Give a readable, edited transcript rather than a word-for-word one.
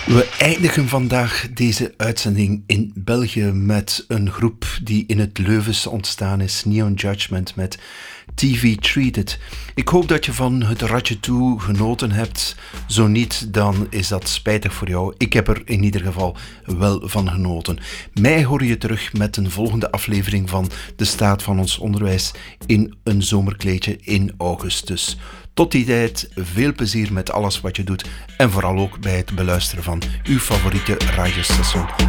We eindigen vandaag deze uitzending in België met een groep die in het Leuvense ontstaan is, Neon Judgment met TV Treated. Ik hoop dat je van het Ratje Toe genoten hebt. Zo niet, dan is dat spijtig voor jou. Ik heb er in ieder geval wel van genoten. Mij hoor je terug met een volgende aflevering van De Staat van ons Onderwijs in een zomerkleedje in augustus. Tot die tijd, veel plezier met alles wat je doet en vooral ook bij het beluisteren van uw favoriete radiostation